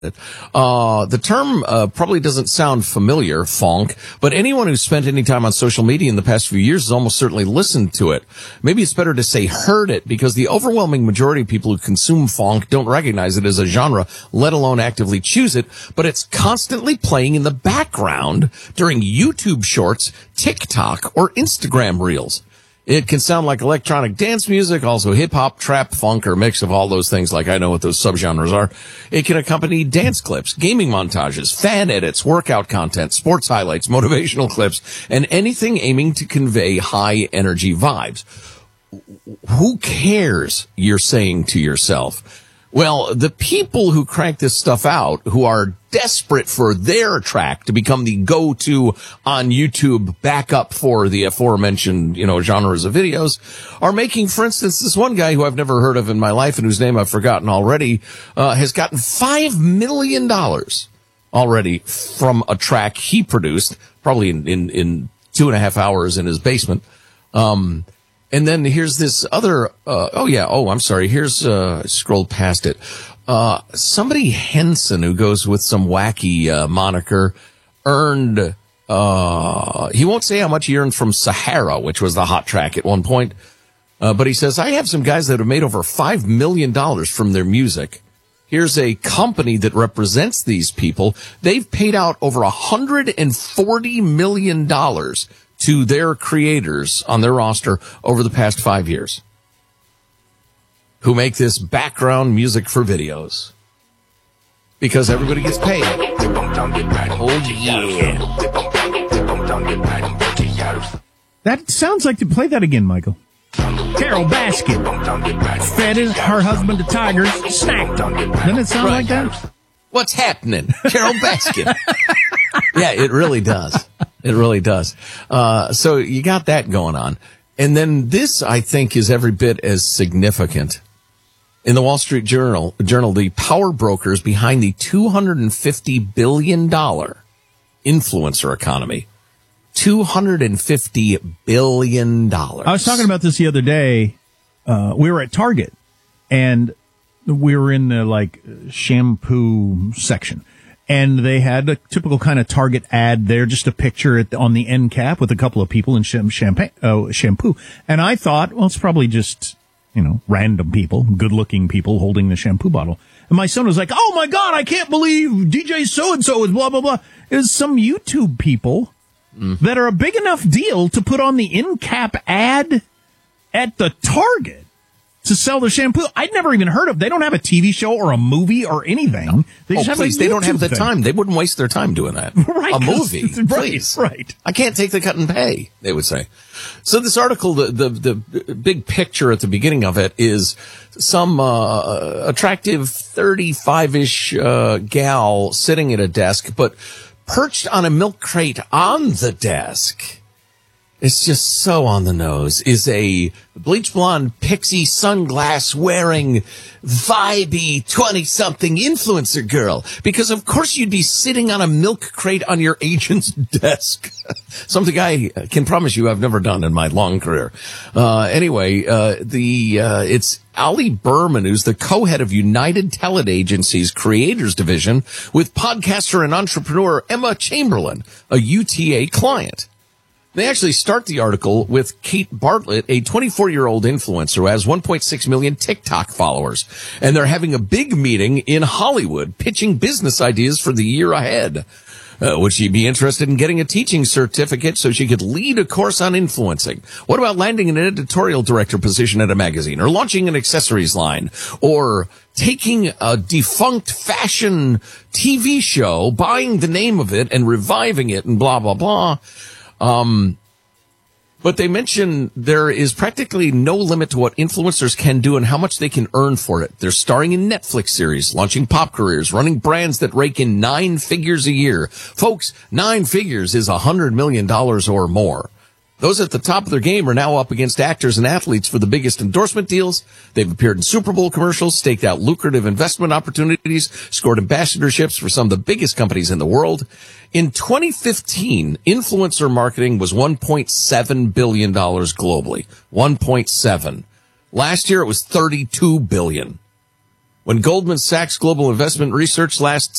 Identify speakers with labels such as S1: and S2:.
S1: The term probably doesn't sound familiar, funk, but anyone who's spent any time on social media in the past few years has almost certainly listened to it. Maybe it's better to say heard it, because the overwhelming majority of people who consume funk don't recognize it as a genre, let alone actively choose it, but it's constantly playing in the background during YouTube shorts, TikTok, or Instagram reels. It can sound like electronic dance music, also hip-hop, trap, funk, or a mix of all those things, like I know what those subgenres are. It can accompany dance clips, gaming montages, fan edits, workout content, sports highlights, motivational clips, and anything aiming to convey high-energy vibes. Who cares, you're saying to yourself? Well, the people who crank this stuff out, who are desperate for their track to become the go-to on YouTube backup for the aforementioned, genres of videos, are making, for instance, this one guy who I've never heard of in my life and whose name I've forgotten already, has gotten $5 million already from a track he produced, probably in 2.5 hours in his basement. And then here's this other, here's, I scrolled past it. Somebody Henson, who goes with some wacky, moniker, earned, he won't say how much he earned from Sahara, which was the hot track at one point. But he says, I have some guys that have made over $5 million from their music. Here's a company that represents these people. They've paid out over $140 million to their creators on their roster over the past 5 years, who make this background music for videos, because everybody gets paid. Oh, yeah.
S2: That sounds like, to play that again, Michael. Carol Baskin fed her husband to tigers, snacked. Doesn't it sound like that?
S1: What's happening? Carol Baskin. Yeah, it really does. It really does. So you got that going on. And then this, I think, is every bit as significant. In the Wall Street Journal, the power brokers behind the $250 billion influencer economy. $250 billion.
S2: I was talking about this the other day. We were at Target, and we were in the, shampoo section. And they had a typical kind of Target ad there, just a picture on the end cap with a couple of people in shampoo. And I thought, well, it's probably just, random people, good-looking people holding the shampoo bottle. And my son was like, oh, my God, I can't believe DJ so-and-so is blah, blah, blah. It was some YouTube people that are a big enough deal to put on the end cap ad at the Target to sell their shampoo. I'd never even heard of. They don't have a TV show or a movie or anything. They just have
S1: please, they don't have the time. They wouldn't waste their time doing that.
S2: Right,
S1: a movie,
S2: please. Right.
S1: I can't take the cut and pay, they would say. So this article, the big picture at the beginning of it is some attractive 35-ish gal sitting at a desk, but perched on a milk crate on the desk. It's just so on the nose, is a bleach blonde pixie sunglass wearing vibey 20-something influencer girl. Because of course you'd be sitting on a milk crate on your agent's desk. Something I can promise you I've never done in my long career. It's Ali Berman, who's the co-head of United Talent Agency's Creators Division, with podcaster and entrepreneur Emma Chamberlain, a UTA client. They actually start the article with Kate Bartlett, a 24-year-old influencer who has 1.6 million TikTok followers. And they're having a big meeting in Hollywood, pitching business ideas for the year ahead. Would she be interested in getting a teaching certificate so she could lead a course on influencing? What about landing an editorial director position at a magazine, or launching an accessories line, or taking a defunct fashion TV show, buying the name of it and reviving it and blah, blah, blah? But they mention there is practically no limit to what influencers can do and how much they can earn for it. They're starring in Netflix series, launching pop careers, running brands that rake in 9 figures a year. Folks, 9 figures is $100 million or more. Those at the top of their game are now up against actors and athletes for the biggest endorsement deals. They've appeared in Super Bowl commercials, staked out lucrative investment opportunities, scored ambassadorships for some of the biggest companies in the world. In 2015, influencer marketing was $1.7 billion globally. 1.7. Last year, it was $32 billion. When Goldman Sachs Global Investment Research last